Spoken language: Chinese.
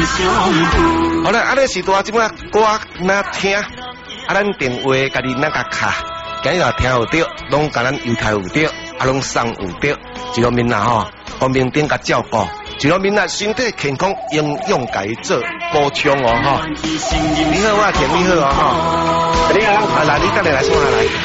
好了，安尼时段即摆歌那听，咱电话家己那个卡，今日听有对，拢甲咱油台有对，拢送有对，一路面吼，光明顶甲照顾，一路面身体健康，营养家做补充哦吼。你好，我田你好哦吼。 你好， 来，你等下来坐下来。